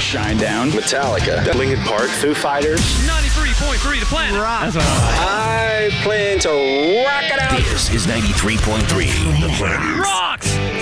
Shinedown, Metallica, Linkin Park, Foo Fighters. 93.3 The Planet. Rock. I plan to rock it out. This is 93.3 The Planet. Rocks!